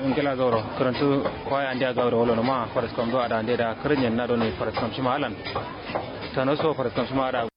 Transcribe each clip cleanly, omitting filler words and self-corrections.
ngela zoro karantu kwaya ande gawre wolo ma faras kam do ada ande da karinyen na do ne faras kam shima alan tanoso faras kam shima ada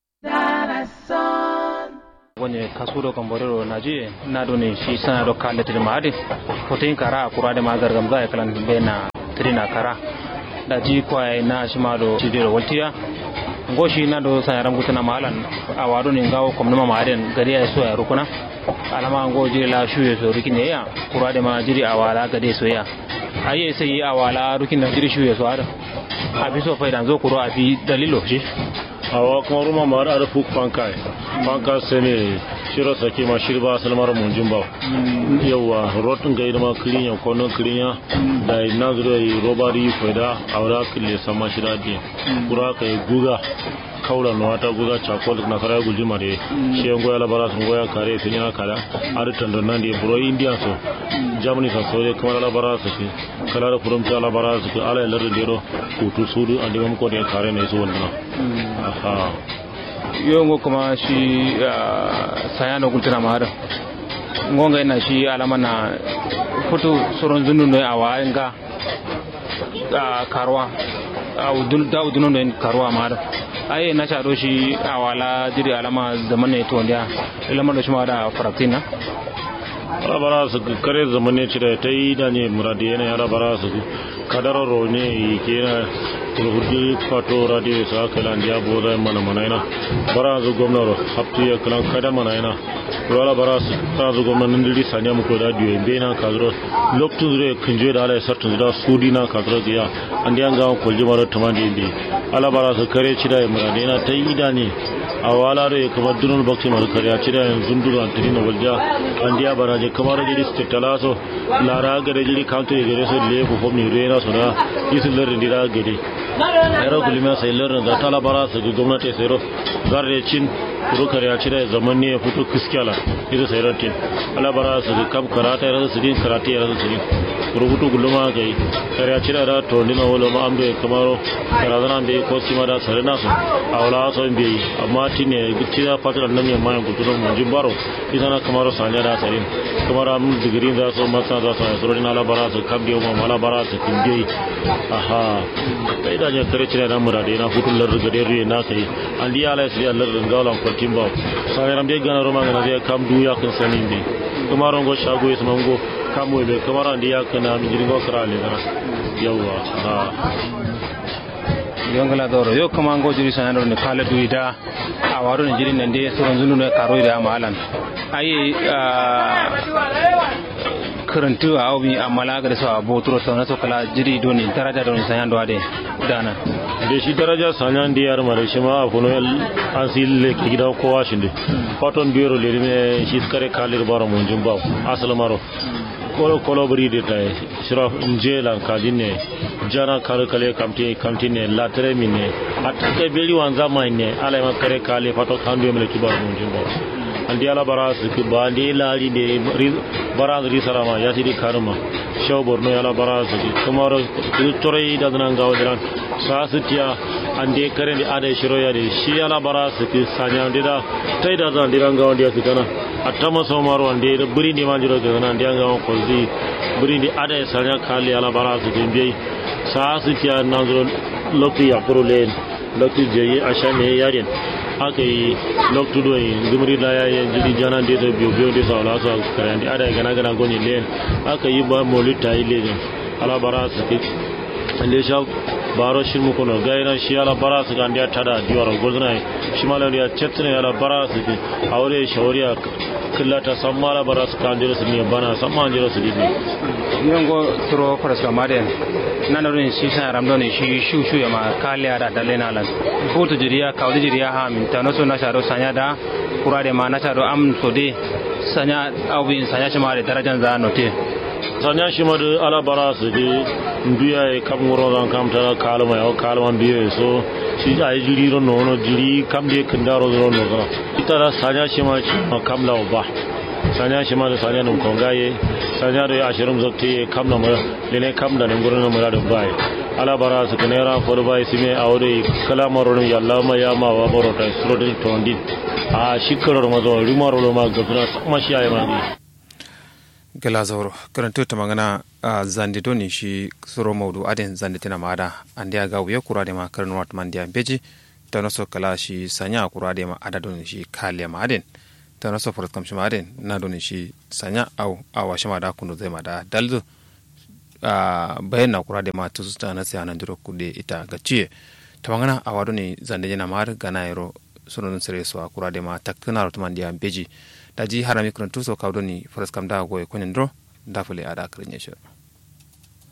wonye kasudo kam borero naji na do ne shi sana do kalle tiri maade fotin kara kurade ma gargam za kalan bena trina kara da ji kwaya na shima do tidiro waltiya ngoshi na do sayaram gutana malan awado ne ngawo komnuma maaden gari ya so ya rukuna alama ngo jiri la shuye so rukine ya kurade ma jiri awala gade so ya aye sai awala rukin da jiri shuye so ada abi so faidan zo kuro abi dalilo shi awa kuma ruma mara ada fuk pankai panka sene shiro sake ma shirba salmar munjin ba yawa rotun ga idama klinya kono klinya da ina zuro yi robari faida awra kille sama shiradi kura kai guga kaula no wata guga chakol na kara gulji mare she ngoya la bara ngoya kare finya kala ar tando nandi bro india so germany sa so kuma la bara so kala la purum la bara so ala la dero kutu sudu ande mom ko de kare ne so wonna aha yongo kuma shi sayano gultana mara ngonga ina shi alama na futu soron zunu no awayenga karwa au dunu no karwa mara ai na chado shi awala diri alama zaman ne to ndia ilama do shima da faratina ala bara su kare zaman ne cire tai da ne muradi ne ala bara su kadaro ro ne yake na turhudi fato radio sa kala ndia boda mana mana bara zu gomnaro hapti ya kala kada mana wala bara su ta zu gomnan ndiri sanya mu ko da diyo be na kadro loktu zure kunje da ala sartu da sudi na kadro ya andiya ga ko jimaro tamandi indi ala bara su kare cida ya muradi na tai ida ne awala re kuma dunul bakti mar kare cida zunduru antini no walja andiya bara je kamar jiri stalaso lara gare jiri kanto gare so le ko fomni re na so da isillar ndira gade ayro kulima saillar da tala bara su gwamnati sayro garre cin kurukar ya cire zaman ne ya fito kiskiyala ita sayratin ala bara su kam karata ya su din karate ya su din rubutu guluma gai kare ya cire da to dina wala ma ambe kamaro karazana be ko sima da sarena su awla so be amma tine gitira fatar nan ya mayan guturo mun jimbaro ita na kamaro sanya da sarin kamar am digiri da so masa da so surin ala bara su kam biyo ma ala bara su kinje aha kai da ya kare cire da murade na futun largade ruye na kai an diya ala sai Allah ringalan timba sai rambe gana roma gana zai kam duya kan sanin bi kuma rongo shago yasa mango kamo be kamar an diya kana mi jirgo krale dara yawa ha yongala doro yo kuma ngo jiri sanano ne kala duida awaro ne jiri nande soron zunu ne karo da amalan ayi karantu a obi amala ga sa botoro sa na to kala jiri doni daraja don sayan do ade dana da shi daraja sanyan da yar mare shi ma afuno asil le kida ko washinde paton biro le me shi kare kalir baro mun jumba asal maro kolo bari de tay shira njela kadine jana kare kale kamti ne latre mine atake beli wanza maine ala ma kare kale pato kandu me kibar mun jumba andi ala baras ki bandi lali de baras ri sarama yasiri karma shaw borno ala baras ki kamaro torei da nan gawo diran sasutiya ande kare di ade shiro ya de shi ala baras ki sanya dida tai da zan diran gawo dia kitana atama somaro ande buri di manjiro ga nan dia gawo kozi buri di ade sanya kali ala baras ki bi sasutiya nanzro lokti ya prolen lokti je ashane yaren aka yi loktu do yi gumri la ya jiri jana de do biyo de sawla so karandi ada gana goni len aka yi ba molita yi le ala baras ki ande sha baro shin mu kono gaira shi ala baras ga ande tada diwaro gozna shi mala ya chetne ala baras ki awre shawriya killata sammala baras ka ande su ne bana samma ande su dinne yongo tro paraska maden nana rin shi sa ramdo ne shi shu ya ma kaliya da dalena lan foto jiriya kawdi jiriya ha min tano so na sharo sanya da kurade ma na sharo am so de sanya awin sanya shi ma da darajan za note sanya shi ma da ala baras de nduya e kam ngoro ran kam tara kalma ya kalma biye so shi ai jiri ro no jiri kam de kindaro ro no itara sanya shi ma kam lawo ba sanya shi ma da sanya nun kongaye sanya da ashirin zakti kam na mura lene kam da nan gurin mura da bai ala bara su kanera for bai sime aure kalamar ron yalla ma ya ma wa baro ta srodin tondi a shikaro ma zo rimaro ma ga kuma shi ayi ma gala zauro karanto ta magana zande doni shi soro maudu aden zande tina maada andia ga wiya kurade ma karno wat mandia beji tanoso kala shi sanya kurade ma ada doni shi kale ma aden tanoso forot kam shima aden na doni shi sanya au awa shima da kunu zai ma da dalzo bayan na kurade ma tusu ta na sai anan diro kude ita gaciye ta magana awa doni zande jina mar gana yero sunun sere so kurade ma takna rot mandia beji daji harami kurantu so kawdoni forot kam da goy konendro dafule ada krinyesho